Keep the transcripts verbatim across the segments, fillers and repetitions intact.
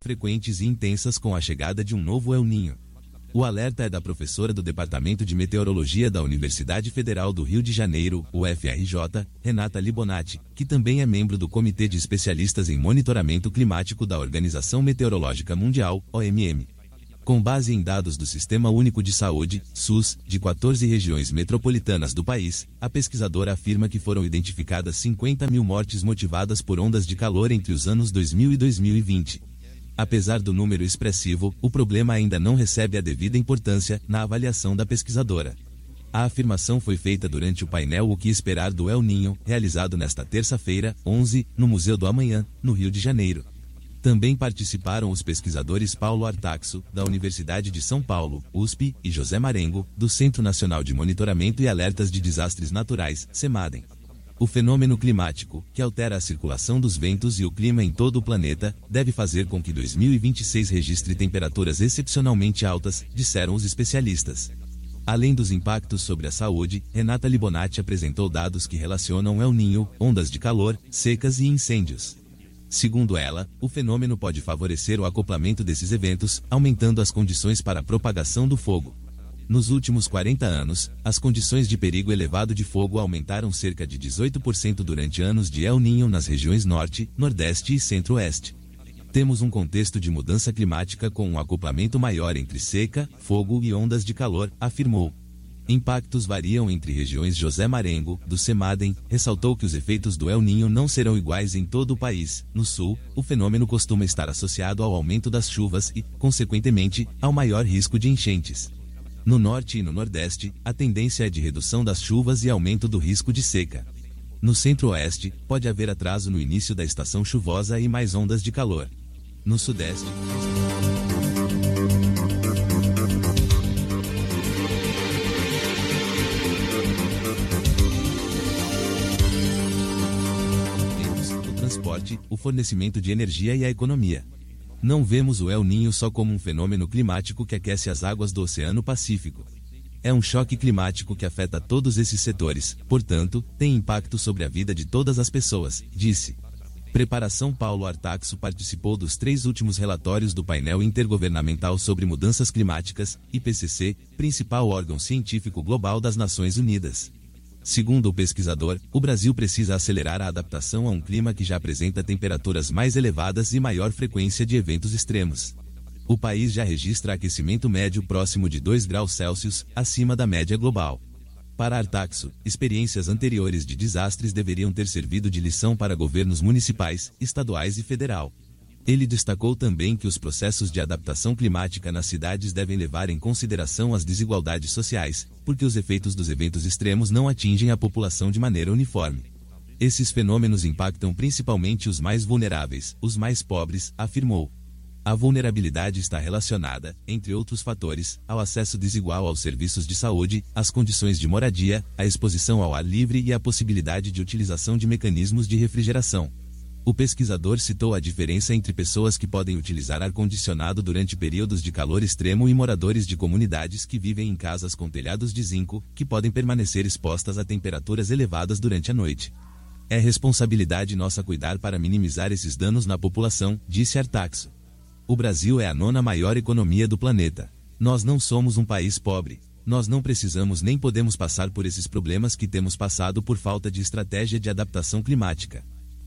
frequentes e intensas com a chegada de um novo El Niño. O alerta é da professora do Departamento de Meteorologia da Universidade Federal do Rio de Janeiro, U F R J, Renata Libonati, que também é membro do Comitê de Especialistas em Monitoramento Climático da Organização Meteorológica Mundial, O M M. Com base em dados do Sistema Único de Saúde, SUS, de quatorze regiões metropolitanas do país, a pesquisadora afirma que foram identificadas cinquenta mil mortes motivadas por ondas de calor entre os anos dois mil e dois mil e vinte. Apesar do número expressivo, o problema ainda não recebe a devida importância na avaliação da pesquisadora. A afirmação foi feita durante o painel O que Esperar do El Niño, realizado nesta terça-feira, onze, no Museu do Amanhã, no Rio de Janeiro. Também participaram os pesquisadores Paulo Artaxo, da Universidade de São Paulo, U S P, e José Marengo, do Centro Nacional de Monitoramento e Alertas de Desastres Naturais, CEMADEM. O fenômeno climático, que altera a circulação dos ventos e o clima em todo o planeta, deve fazer com que dois mil e vinte e seis registre temperaturas excepcionalmente altas, disseram os especialistas. Além dos impactos sobre a saúde, Renata Libonati apresentou dados que relacionam El Niño, ondas de calor, secas e incêndios. Segundo ela, o fenômeno pode favorecer o acoplamento desses eventos, aumentando as condições para a propagação do fogo. Nos últimos quarenta anos, as condições de perigo elevado de fogo aumentaram cerca de dezoito por cento durante anos de El Niño nas regiões Norte, Nordeste e Centro-Oeste. Temos um contexto de mudança climática com um acoplamento maior entre seca, fogo e ondas de calor, afirmou. Impactos variam entre regiões. José Marengo, do CEMADEM, ressaltou que os efeitos do El Niño não serão iguais em todo o país. No Sul, o fenômeno costuma estar associado ao aumento das chuvas e, consequentemente, ao maior risco de enchentes. No Norte e no Nordeste, a tendência é de redução das chuvas e aumento do risco de seca. No Centro-Oeste, pode haver atraso no início da estação chuvosa e mais ondas de calor. No Sudeste... o transporte, o fornecimento de energia e a economia. Não vemos o El Niño só como um fenômeno climático que aquece as águas do Oceano Pacífico. É um choque climático que afeta todos esses setores, portanto, tem impacto sobre a vida de todas as pessoas, disse. Preparação. Paulo Artaxo participou dos três últimos relatórios do Painel Intergovernamental sobre Mudanças Climáticas, I P C C, principal órgão científico global das Nações Unidas. Segundo o pesquisador, o Brasil precisa acelerar a adaptação a um clima que já apresenta temperaturas mais elevadas e maior frequência de eventos extremos. O país já registra aquecimento médio próximo de dois graus Celsius, acima da média global. Para Artaxo, experiências anteriores de desastres deveriam ter servido de lição para governos municipais, estaduais e federal. Ele destacou também que os processos de adaptação climática nas cidades devem levar em consideração as desigualdades sociais, porque os efeitos dos eventos extremos não atingem a população de maneira uniforme. Esses fenômenos impactam principalmente os mais vulneráveis, os mais pobres, afirmou. A vulnerabilidade está relacionada, entre outros fatores, ao acesso desigual aos serviços de saúde, às condições de moradia, à exposição ao ar livre e à possibilidade de utilização de mecanismos de refrigeração. O pesquisador citou a diferença entre pessoas que podem utilizar ar-condicionado durante períodos de calor extremo e moradores de comunidades que vivem em casas com telhados de zinco, que podem permanecer expostas a temperaturas elevadas durante a noite. É responsabilidade nossa cuidar para minimizar esses danos na população, disse Artaxo. O Brasil é a nona maior economia do planeta. Nós não somos um país pobre. Nós não precisamos nem podemos passar por esses problemas que temos passado por falta de estratégia de adaptação climática.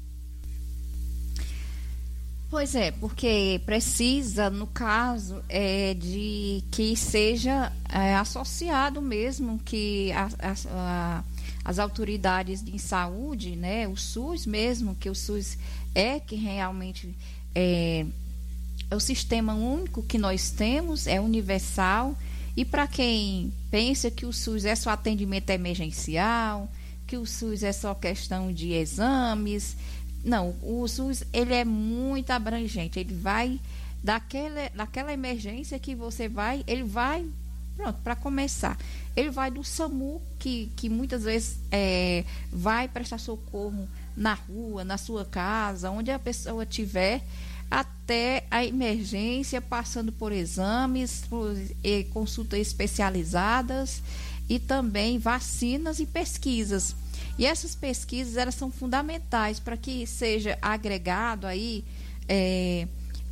Pois é, porque precisa, no caso, é, de que seja é, associado mesmo, que a, a, a, as autoridades de saúde, né, o SUS mesmo, que o SUS é que realmente é, é o sistema único que nós temos, é universal, e para quem pensa que o SUS é só atendimento emergencial, que o SUS é só questão de exames... Não, o SUS ele é muito abrangente, ele vai daquela, daquela emergência que você vai, ele vai, pronto, para começar, ele vai do SAMU, que, que muitas vezes é, vai prestar socorro na rua, na sua casa, onde a pessoa estiver, até a emergência, passando por exames, por e, consultas especializadas e também vacinas e pesquisas. E essas pesquisas, elas são fundamentais para que seja agregado aí é,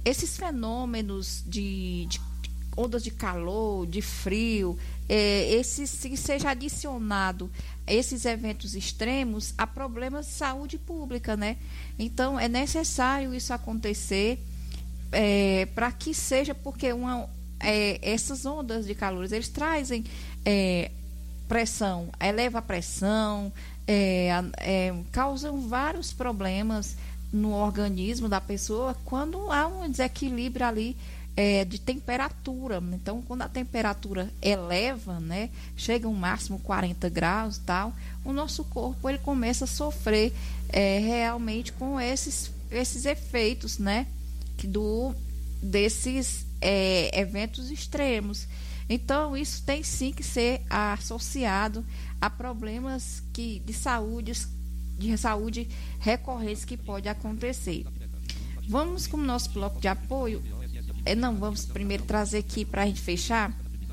esses fenômenos de, de ondas de calor, de frio, é, esses, se seja adicionado esses eventos extremos a problemas de saúde pública, né? Então, é necessário isso acontecer é, para que seja, porque uma, é, essas ondas de calor, eles trazem é, pressão, eleva a pressão, é, é, causam vários problemas no organismo da pessoa quando há um desequilíbrio ali É, de temperatura. Então, quando a temperatura eleva, né, chega um máximo quarenta graus e tal, o nosso corpo ele começa a sofrer é, realmente com esses, esses efeitos, né, do, desses é, eventos extremos. Então, isso tem sim que ser associado a problemas que, de saúde, de saúde recorrentes que pode acontecer. Vamos com o nosso bloco de apoio. É, não, vamos primeiro trazer aqui para a gente fechar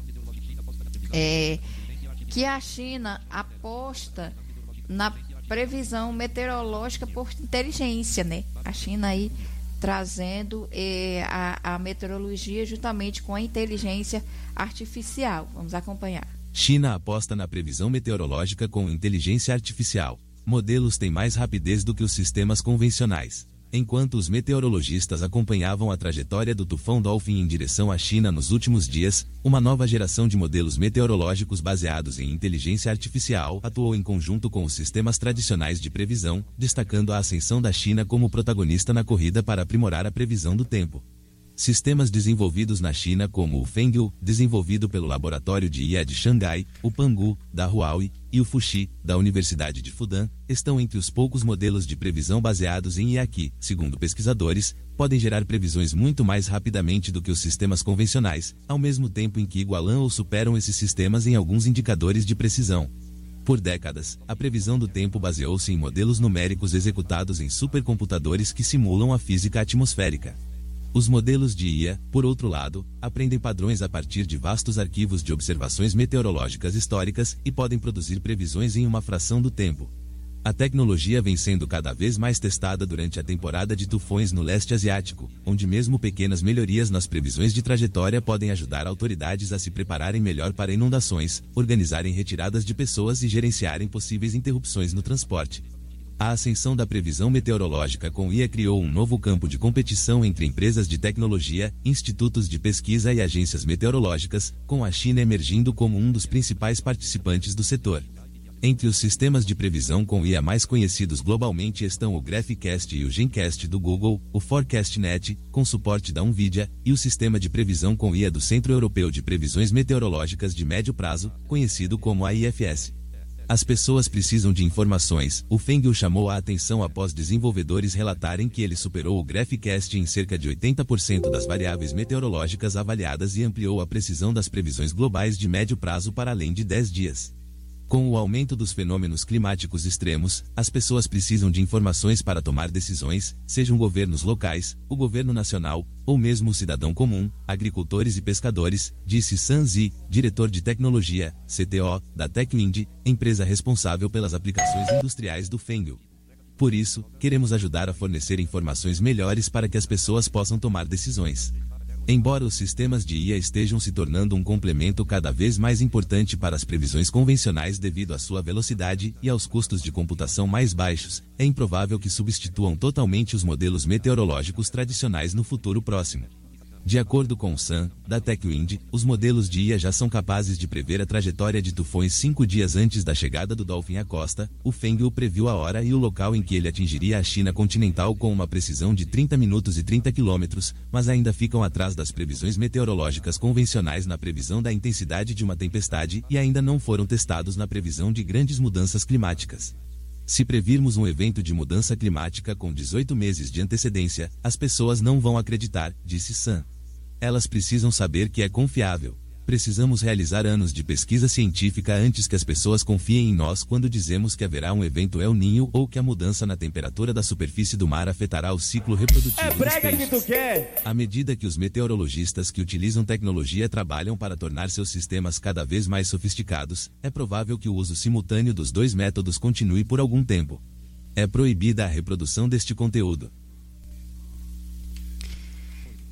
é, que a China aposta na previsão meteorológica por inteligência, né? A China aí trazendo é, a, a meteorologia juntamente com a inteligência artificial. Vamos acompanhar. China aposta na previsão meteorológica com inteligência artificial. Modelos têm mais rapidez do que os sistemas convencionais. Enquanto os meteorologistas acompanhavam a trajetória do tufão Dolphin em direção à China nos últimos dias, uma nova geração de modelos meteorológicos baseados em inteligência artificial atuou em conjunto com os sistemas tradicionais de previsão, destacando a ascensão da China como protagonista na corrida para aprimorar a previsão do tempo. Sistemas desenvolvidos na China como o Fengyu, desenvolvido pelo Laboratório de I A de Xangai, o Pangu, da Huawei, e o Fuxi, da Universidade de Fudan, estão entre os poucos modelos de previsão baseados em I A que, segundo pesquisadores, podem gerar previsões muito mais rapidamente do que os sistemas convencionais, ao mesmo tempo em que igualam ou superam esses sistemas em alguns indicadores de precisão. Por décadas, a previsão do tempo baseou-se em modelos numéricos executados em supercomputadores que simulam a física atmosférica. Os modelos de I A, por outro lado, aprendem padrões a partir de vastos arquivos de observações meteorológicas históricas e podem produzir previsões em uma fração do tempo. A tecnologia vem sendo cada vez mais testada durante a temporada de tufões no leste asiático, onde mesmo pequenas melhorias nas previsões de trajetória podem ajudar autoridades a se prepararem melhor para inundações, organizarem retiradas de pessoas e gerenciarem possíveis interrupções no transporte. A ascensão da previsão meteorológica com I A criou um novo campo de competição entre empresas de tecnologia, institutos de pesquisa e agências meteorológicas, com a China emergindo como um dos principais participantes do setor. Entre os sistemas de previsão com I A mais conhecidos globalmente estão o Graphicast e o Gencast do Google, o ForecastNet, com suporte da Nvidia, e o sistema de previsão com I A do Centro Europeu de Previsões Meteorológicas de Médio Prazo, conhecido como a I F S. As pessoas precisam de informações. O Fengyu chamou a atenção após desenvolvedores relatarem que ele superou o Graphicast em cerca de oitenta por cento das variáveis meteorológicas avaliadas e ampliou a precisão das previsões globais de médio prazo para além de dez dias. Com o aumento dos fenômenos climáticos extremos, as pessoas precisam de informações para tomar decisões, sejam governos locais, o governo nacional, ou mesmo o cidadão comum, agricultores e pescadores, disse Sun Zi, diretor de tecnologia, C T O, da TechWind, empresa responsável pelas aplicações industriais do Fengyu. Por isso, queremos ajudar a fornecer informações melhores para que as pessoas possam tomar decisões. Embora os sistemas de I A estejam se tornando um complemento cada vez mais importante para as previsões convencionais devido à sua velocidade e aos custos de computação mais baixos, é improvável que substituam totalmente os modelos meteorológicos tradicionais no futuro próximo. De acordo com o Sun, da TechWind, os modelos de I A já são capazes de prever a trajetória de tufões cinco dias antes da chegada do Dolphin à costa. O Fengyu previu a hora e o local em que ele atingiria a China continental com uma precisão de trinta minutos e trinta quilômetros, mas ainda ficam atrás das previsões meteorológicas convencionais na previsão da intensidade de uma tempestade e ainda não foram testados na previsão de grandes mudanças climáticas. Se previrmos um evento de mudança climática com dezoito meses de antecedência, as pessoas não vão acreditar, disse Sun. Elas precisam saber que é confiável. Precisamos realizar anos de pesquisa científica antes que as pessoas confiem em nós quando dizemos que haverá um evento El Niño ou que a mudança na temperatura da superfície do mar afetará o ciclo reprodutivo é dos peixes. Que tu quer. À medida que os meteorologistas que utilizam tecnologia trabalham para tornar seus sistemas cada vez mais sofisticados, é provável que o uso simultâneo dos dois métodos continue por algum tempo. É proibida a reprodução deste conteúdo.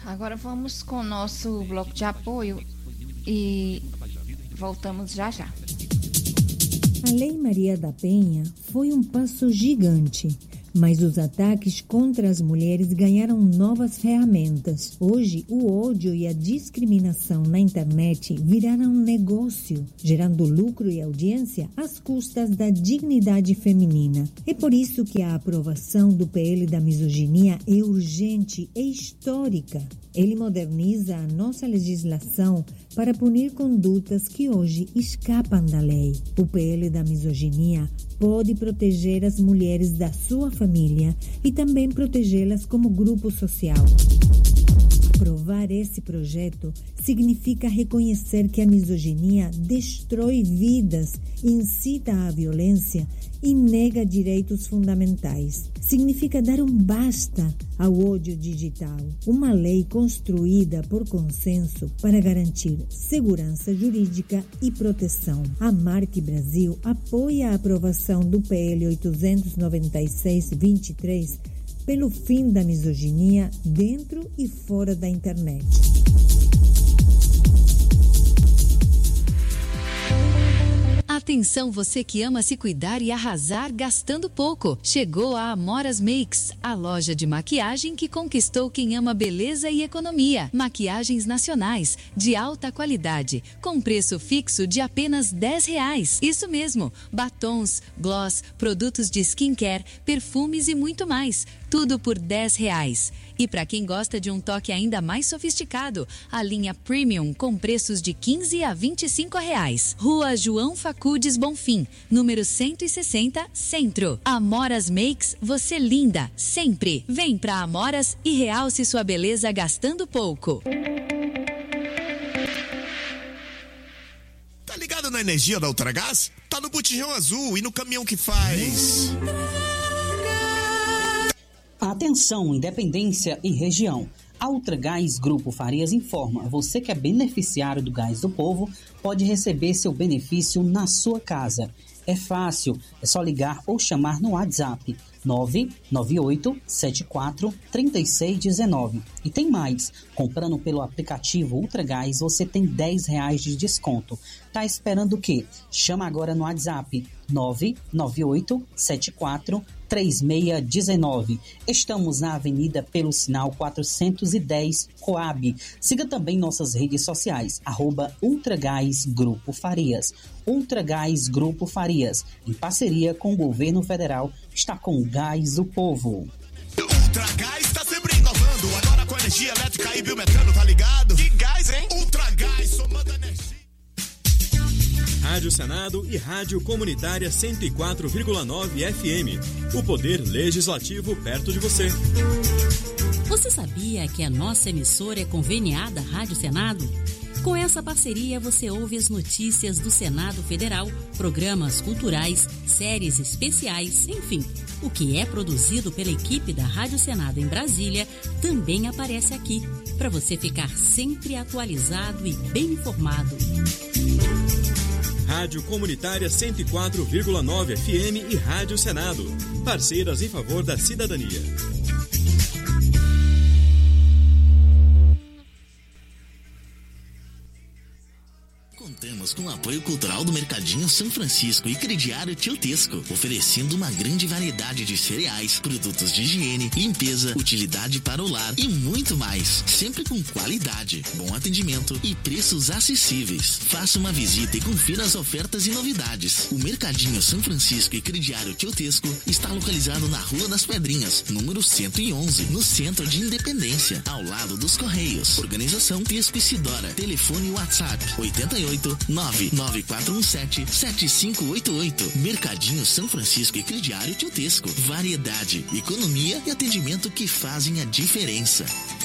Agora vamos com o nosso bloco de apoio e voltamos já já. A Lei Maria da Penha foi um passo gigante, mas os ataques contra as mulheres ganharam novas ferramentas. Hoje, o ódio e a discriminação na internet viraram um negócio, gerando lucro e audiência às custas da dignidade feminina. É por isso que a aprovação do P L da misoginia é urgente e histórica. Ele moderniza a nossa legislação para punir condutas que hoje escapam da lei. O P L da misoginia pode proteger as mulheres da sua família e também protegê-las como grupo social. Aprovar esse projeto significa reconhecer que a misoginia destrói vidas, incita à violência e nega direitos fundamentais. Significa dar um basta ao ódio digital. Uma lei construída por consenso para garantir segurança jurídica e proteção. A Marque Brasil apoia a aprovação do P L oitocentos e noventa e seis vinte e três pelo fim da misoginia dentro e fora da internet. Atenção, você que ama se cuidar e arrasar gastando pouco. Chegou a Amoras Makes, a loja de maquiagem que conquistou quem ama beleza e economia. Maquiagens nacionais, de alta qualidade, com preço fixo de apenas dez reais. Isso mesmo, batons, gloss, produtos de skincare, perfumes e muito mais. Tudo por dez reais. E para quem gosta de um toque ainda mais sofisticado, a linha Premium com preços de quinze a vinte e cinco reais. Rua João Facudes Bonfim, número cento e sessenta, Centro. Amoras Makes, você linda, sempre. Vem pra Amoras e realce sua beleza gastando pouco. Tá ligado na energia da Ultragás? Tá no botijão azul e no caminhão que faz... Atenção, Independência e região. A Ultragás Grupo Farias informa, você que é beneficiário do Gás do Povo pode receber seu benefício na sua casa. É fácil, é só ligar ou chamar no WhatsApp nove nove oito sete quatro três seis um nove. E tem mais, comprando pelo aplicativo Ultragás você tem dez reais de desconto. Tá esperando o quê? Chama agora no WhatsApp nove nove oito sete quatro três seis um nove. Estamos na Avenida pelo Sinal quatrocentos e dez, Coab. Siga também nossas redes sociais, arroba Ultragás Grupo Farias. Ultragás Grupo Farias, em parceria com o Governo Federal, está com o Gás do Povo. Ultragás está sempre inovando, agora com energia elétrica e biometano, tá ligado? Que gás, hein? Ultragás, somando energia. Rádio Senado e Rádio Comunitária cento e quatro vírgula nove F M. O poder legislativo perto de você. Você sabia que a nossa emissora é conveniada à Rádio Senado? Com essa parceria, você ouve as notícias do Senado Federal, programas culturais, séries especiais, enfim. O que é produzido pela equipe da Rádio Senado em Brasília também aparece aqui, para você ficar sempre atualizado e bem informado. Rádio Comunitária cento e quatro vírgula nove F M e Rádio Senado, parceiras em favor da cidadania. Contamos com o apoio cultural do Mercadinho São Francisco e Crediário Tio Tesco, oferecendo uma grande variedade de cereais, produtos de higiene, limpeza, utilidade para o lar e muito mais. Sempre com qualidade, bom atendimento e preços acessíveis. Faça uma visita e confira as ofertas e novidades. O Mercadinho São Francisco e Crediário Tio Tesco está localizado na Rua das Pedrinhas, número cento e onze, no centro de Independência, ao lado dos Correios. Organização Tesco e Sidora. Telefone e WhatsApp oito oito nove nove quatro um sete sete cinco oito oito. Mercadinho São Francisco e Crediário Tio Tesco. Variedade, economia e atendimento que fazem a diferença.